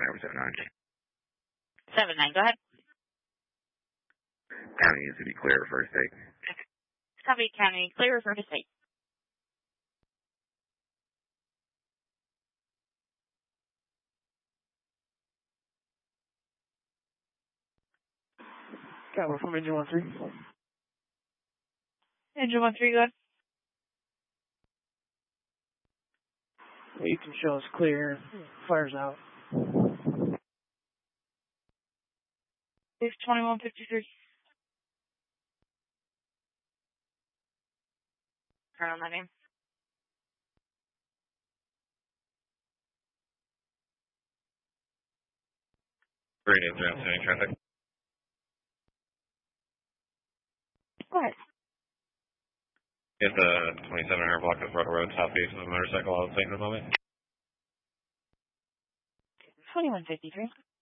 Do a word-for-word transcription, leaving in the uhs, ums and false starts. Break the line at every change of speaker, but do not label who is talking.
over seven nine.
seven nine, go ahead.
County needs to be clear for first take.
Copy, County, clear for first take.
Cowboy from engine one three.
Engine one three, go ahead.
Yeah, you can show us clear. Fire's out.
six twenty-one fifty-three. Turn on that name.
three eight three, outstanding traffic.
Go ahead.
Get the twenty-seven hundred block of Road Road southeast of the motorcycle. I'll take in a moment.
twenty-one fifty-three.